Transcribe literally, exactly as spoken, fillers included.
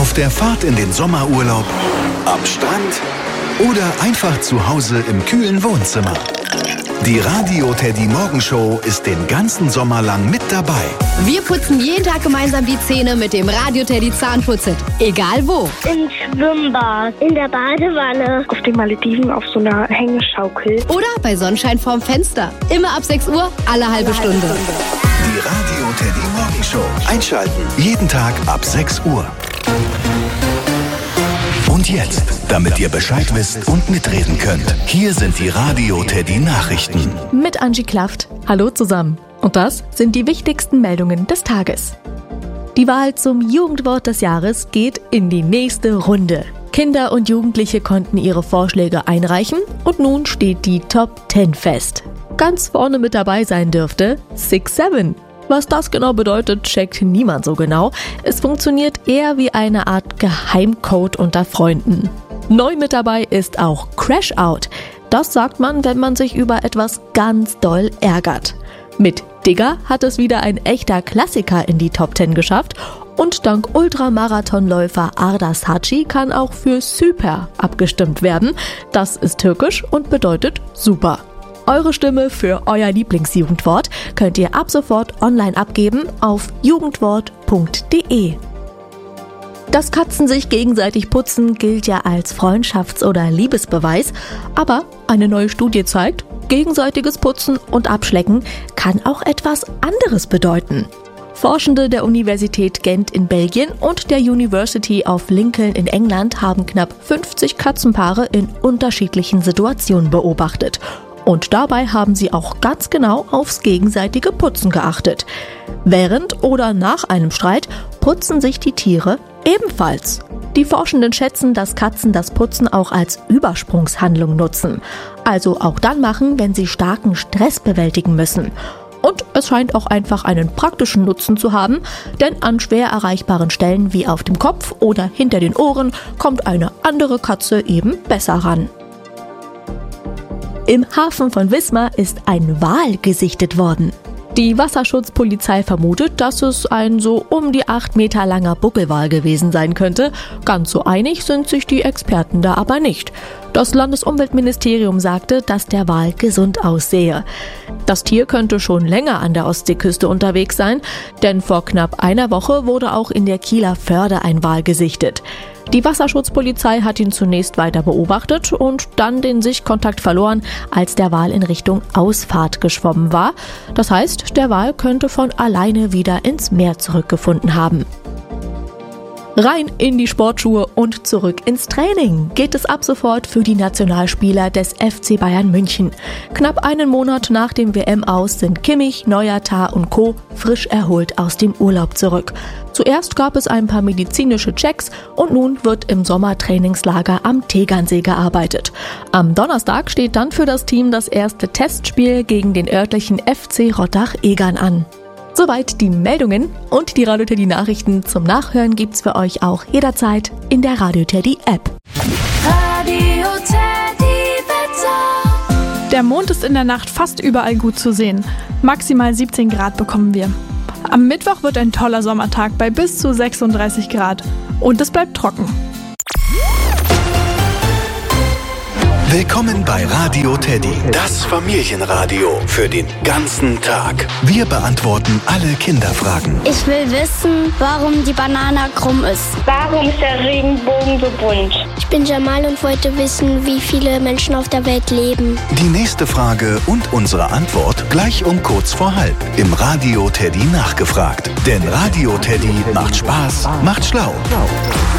Auf der Fahrt in den Sommerurlaub, am Strand oder einfach zu Hause im kühlen Wohnzimmer. Die Radio Teddy Morgenshow ist den ganzen Sommer lang mit dabei. Wir putzen jeden Tag gemeinsam die Zähne mit dem Radio Teddy Zahnputzer. Egal wo. Im Schwimmbad, in der Badewanne, auf den Malediven auf so einer Hängeschaukel. Oder bei Sonnenschein vorm Fenster. Immer ab sechs Uhr, alle halbe Stunde. Die Radio Teddy Morgenshow. Einschalten. Jeden Tag ab sechs Uhr. Und jetzt, damit ihr Bescheid wisst und mitreden könnt, hier sind die Radio Teddy Nachrichten. Mit Angie Klaft. Hallo zusammen. Und das sind die wichtigsten Meldungen des Tages. Die Wahl zum Jugendwort des Jahres geht in die nächste Runde. Kinder und Jugendliche konnten ihre Vorschläge einreichen und nun steht die Top zehn fest. Ganz vorne mit dabei sein dürfte Six Seven. Was das genau bedeutet, checkt niemand so genau. Es funktioniert eher wie eine Art Geheimcode unter Freunden. Neu mit dabei ist auch Crash Out. Das sagt man, wenn man sich über etwas ganz doll ärgert. Mit Digger hat es wieder ein echter Klassiker in die Top zehn geschafft. Und dank Ultramarathonläufer Ardas Haci kann auch für Süper abgestimmt werden. Das ist türkisch und bedeutet super. Eure Stimme für euer Lieblingsjugendwort könnt ihr ab sofort online abgeben auf jugendwort punkt de. Dass Katzen sich gegenseitig putzen, gilt ja als Freundschafts- oder Liebesbeweis. Aber eine neue Studie zeigt, gegenseitiges Putzen und Abschlecken kann auch etwas anderes bedeuten. Forschende der Universität Gent in Belgien und der University of Lincoln in England haben knapp fünfzig Katzenpaare in unterschiedlichen Situationen beobachtet. Und dabei haben sie auch ganz genau aufs gegenseitige Putzen geachtet. Während oder nach einem Streit putzen sich die Tiere ebenfalls. Die Forschenden schätzen, dass Katzen das Putzen auch als Übersprungshandlung nutzen. Also auch dann machen, wenn sie starken Stress bewältigen müssen. Und es scheint auch einfach einen praktischen Nutzen zu haben, denn an schwer erreichbaren Stellen wie auf dem Kopf oder hinter den Ohren kommt eine andere Katze eben besser ran. Im Hafen von Wismar ist ein Wal gesichtet worden. Die Wasserschutzpolizei vermutet, dass es ein so um die acht Meter langer Buckelwal gewesen sein könnte. Ganz so einig sind sich die Experten da aber nicht. Das Landesumweltministerium sagte, dass der Wal gesund aussehe. Das Tier könnte schon länger an der Ostseeküste unterwegs sein, denn vor knapp einer Woche wurde auch in der Kieler Förde ein Wal gesichtet. Die Wasserschutzpolizei hat ihn zunächst weiter beobachtet und dann den Sichtkontakt verloren, als der Wal in Richtung Ausfahrt geschwommen war. Das heißt, der Wal könnte von alleine wieder ins Meer zurückgefunden haben. Rein in die Sportschuhe und zurück ins Training geht es ab sofort für die Nationalspieler des F C Bayern München. Knapp einen Monat nach dem W M-Aus sind Kimmich, Neuer, Tah und Co. frisch erholt aus dem Urlaub zurück. Zuerst gab es ein paar medizinische Checks und nun wird im Sommertrainingslager am Tegernsee gearbeitet. Am Donnerstag steht dann für das Team das erste Testspiel gegen den örtlichen F C Rottach-Egern an. Soweit die Meldungen und die Radio Teddy Nachrichten zum Nachhören gibt's für euch auch jederzeit in der Radio Teddy App. Radio Teddy Wetter. Der Mond ist in der Nacht fast überall gut zu sehen. Maximal siebzehn Grad bekommen wir. Am Mittwoch wird ein toller Sommertag bei bis zu sechsunddreißig Grad. Und es bleibt trocken. Willkommen bei Radio Teddy, das Familienradio für den ganzen Tag. Wir beantworten alle Kinderfragen. Ich will wissen, warum die Banane krumm ist. Warum ist der Regenbogen so bunt? Ich bin Jamal und wollte wissen, wie viele Menschen auf der Welt leben. Die nächste Frage und unsere Antwort gleich um kurz vor halb im Radio Teddy nachgefragt. Denn Radio Teddy macht Spaß, macht schlau.